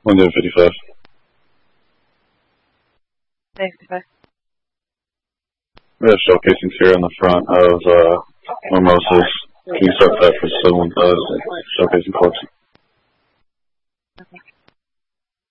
Window 55. 55. We have shell casings here in the front of Mimosas. Can you start that for someone shell casing corpse? Okay.